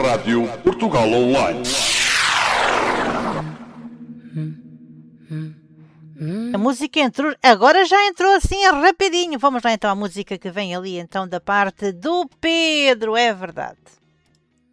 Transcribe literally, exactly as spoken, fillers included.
Rádio Portugal Online. A música entrou, agora já entrou assim rapidinho. Vamos lá então à música que vem ali então da parte do Pedro, é verdade.